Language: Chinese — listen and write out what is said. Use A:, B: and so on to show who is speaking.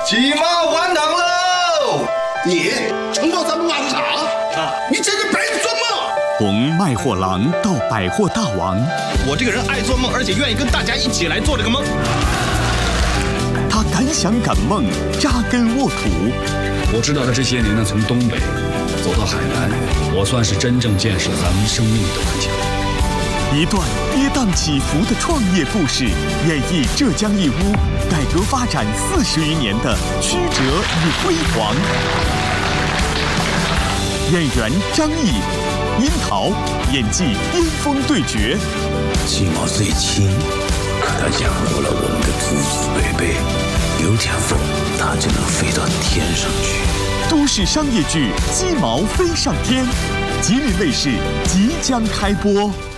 A: 鸡毛换汤喽！
B: 你冲我咱们干啥？你真是白做梦！
C: 从卖货郎到百货大王，
A: 我这个人爱做梦，而且愿意跟大家一起来做这个梦。
C: 他敢想敢梦，扎根沃土。
D: 我知道他这些年呢，从东北走到海南，我算是真正见识了咱们生命的顽强。
C: 一段跌宕起伏的创业故事，演绎浙江义乌改革发展40余年的曲折与辉煌。演员张译、樱桃演技巅峰对决。
E: 鸡毛最轻，它养活了我们的祖祖辈辈。有点风，它就能飞到天上去。
C: 都市商业剧《鸡毛飞上天》，吉林卫视即将开播。